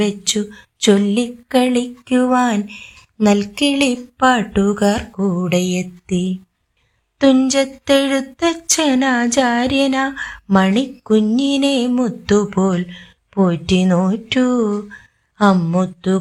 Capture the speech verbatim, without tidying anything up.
വെച്ചു ചൊല്ലിക്കളിക്കുവാൻ നൽകിളിപ്പാട്ടുകാർ കൂടെയെത്തി. തുഞ്ചത്തെഴുത്തച്ഛനാചാര്യനാ മണിക്കുഞ്ഞിനെ മുത്തുപോൽ പോറ്റി നോറ്റു. അമ്മുത്തു